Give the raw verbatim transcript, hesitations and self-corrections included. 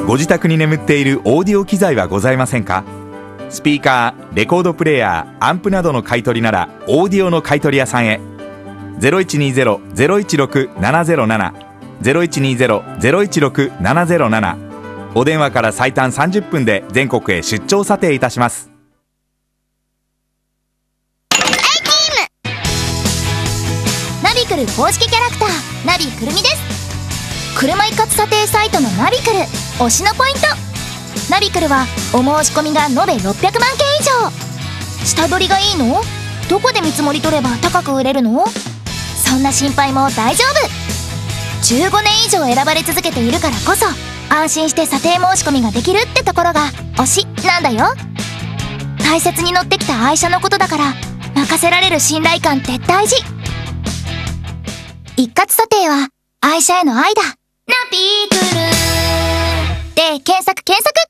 ご自宅に眠っているオーディオ機材はございませんか？スピーカー、レコードプレーヤー、アンプなどの買い取りならオーディオの買い取り屋さんへ。 ゼロいちにゼロ ゼロいちろく ななゼロなな ゼロいちにゼロ ゼロいちろく ななゼロなな。お電話から最短さんじゅっぷんで全国へ出張査定いたします。 ナビクル公式キャラクターナビくるみです。車一括査定サイトのナビクル推しのポイント。ナビクルはお申し込みが延べろっぴゃくまんけん以上。下取りがいいの？どこで見積もり取れば高く売れるの？そんな心配も大丈夫。じゅうごねん以上選ばれ続けているからこそ安心して査定申し込みができるってところが推しなんだよ。大切に乗ってきた愛車のことだから任せられる信頼感って大事。一括査定は愛車への愛だ。ナビクルで検索検索。